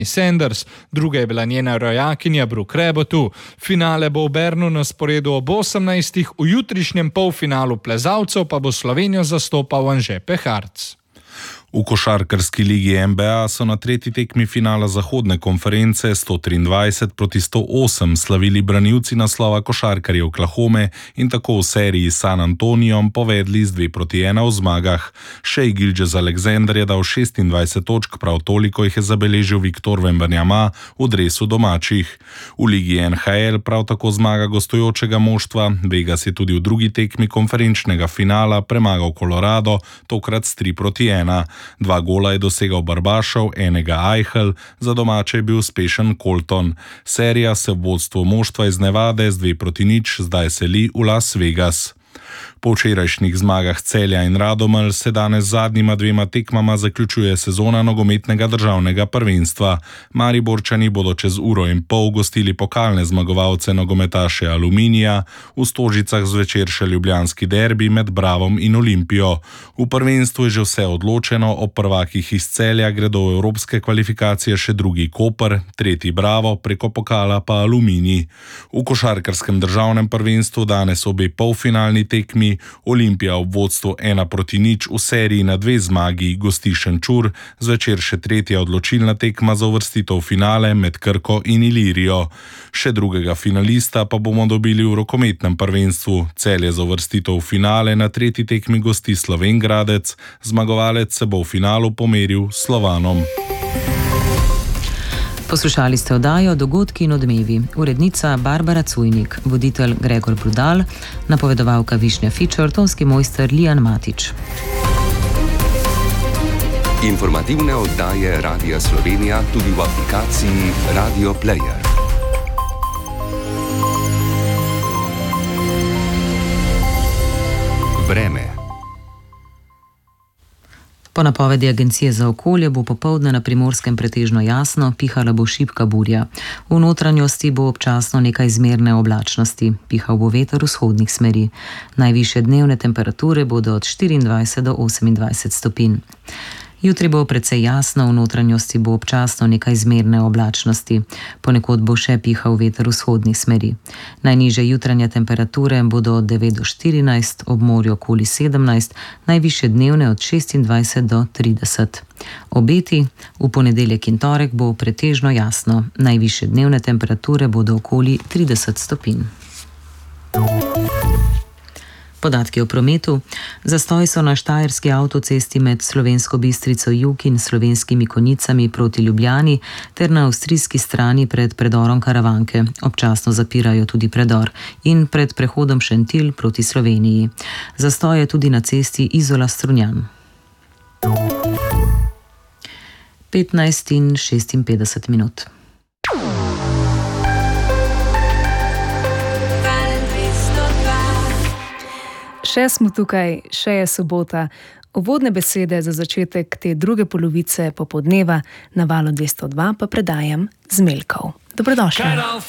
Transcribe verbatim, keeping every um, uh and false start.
Sanders, druga je bila njena rojakinja Brooke Rebotu. Finale bo v Bernu na sporedu ob osemnajstih, v jutrišnjem polfinalu plezalcev pa bo Slovenijo zastopal Anže Peharc. V košarkarski ligi N B A so na tretji tekmi finala zahodne konference sto triindvajset proti sto osem slavili branilci naslova košarkarjev Oklahome in tako v seriji s San Antonijom povedli z dve proti ena v zmagah. Shai Gilgeous-Alexander je dal šestindvajset točk, prav toliko jih je zabeležil Victor Wembanyama v dresu domačih. V ligi N H L prav tako zmaga gostujočega moštva. Vegas je tudi v drugi tekmi konferenčnega finala premagal Colorado, tokrat s tri proti ena. Dva gola je dosegal Barbašov, enega Eichel, za domače je bil uspešen Colton. Serija se v vodstvu moštva iz Nevade z dve proti nič zdaj seli v Las Vegas. Po včerajšnjih zmagah Celja in Radomelj se danes z zadnjima dvema tekmama zaključuje sezona nogometnega državnega prvenstva. Mariborčani bodo čez uro in pol gostili pokalne zmagovalce nogometaše Aluminija, v Stožicah zvečer še ljubljanski derbi med Bravom in Olimpijo. V prvenstvu je že vse odločeno, ob prvakih iz Celja gredo v evropske kvalifikacije še drugi Koper, tretji Bravo, preko pokala pa Aluminij. V košarkarskem državnem prvenstvu danes obe polfinalni tekmi. Olimpija v vodstvu ena proti nič v seriji na dve zmagi gosti Šenčur, zvečer še tretja odločilna tekma za uvrstitev v finale med Krko in Ilirijo. Še drugega finalista pa bomo dobili v rokometnem prvenstvu. Celje za uvrstitev v finale na tretji tekmi gosti Slovenj Gradec, zmagovalec se bo v finalu pomeril s Slovanom. Poslušali ste oddajo Dogodki in odmevi. Urednica Barbara Cujnik, voditelj Gregor Brudal, napovedovalka Višnja Fičer, tonski mojster Lijan Matič. Informativne oddaje Radia Slovenija tudi v aplikaciji Radio Player. Vreme. Po napovedi Agencije za okolje bo popoldne na Primorskem pretežno jasno, pihala bo šibka burja. V notranjosti bo občasno nekaj zmerne oblačnosti, pihal bo veter vzhodnih smeri. Najvišje dnevne temperature bodo od štiriindvajset do osemindvajset stopinj. Jutri bo precej jasno, v notranjosti bo občasno nekaj zmerne oblačnosti. Ponekod bo še pihal veter vzhodnih smeri. Najnižje jutranje temperature bodo od devet do štirinajst, ob morju okoli sedemnajst, najvišje dnevne od šestindvajset do trideset. Obeti: v ponedeljek in torek bo pretežno jasno, najvišje dnevne temperature bodo okoli trideset stopinj. Podatki o prometu. Zastoj so na štajerski avtocesti med Slovensko Bistrico jug in Slovenskimi Konjicami proti Ljubljani ter na avstrijski strani pred predorom Karavanke. Občasno zapirajo tudi predor in pred prehodom Šentilj proti Sloveniji. Zastoj je tudi na cesti Izola-Strunjan. petnajst in šestinpetdeset minut. Še smo tukaj, še je sobota. Uvodne besede za začetek te druge polovice popoldneva na valu dvesto dva pa predajam Zmeljkov. Dobrodošli.